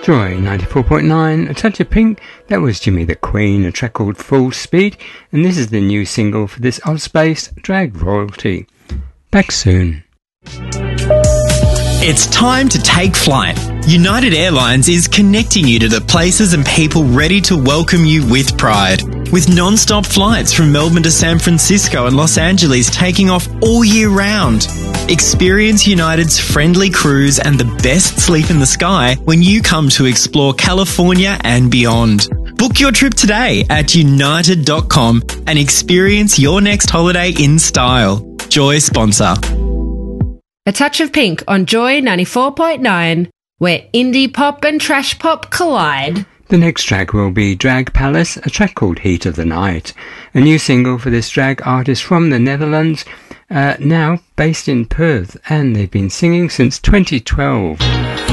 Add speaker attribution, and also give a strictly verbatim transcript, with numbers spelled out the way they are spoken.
Speaker 1: Joy ninety-four point nine, A Touch of Pink. That was Jimmy the Queen, a track called Full Speed, and this is the new single for this odd-spaced drag royalty. Back soon.
Speaker 2: It's time to take flight. United Airlines is connecting you to the places and people ready to welcome you with pride. With non-stop flights from Melbourne to San Francisco and Los Angeles taking off all year round. Experience United's friendly crews and the best sleep in the sky when you come to explore California and beyond. Book your trip today at united dot com and experience your next holiday in style. Joy sponsor.
Speaker 3: A Touch of Pink on Joy ninety-four point nine, where indie pop and trash pop collide.
Speaker 1: The next track will be Drag Palace, a track called Heat of the Night, a new single for this drag artist from the Netherlands, uh, now based in Perth, and they've been singing since twenty twelve.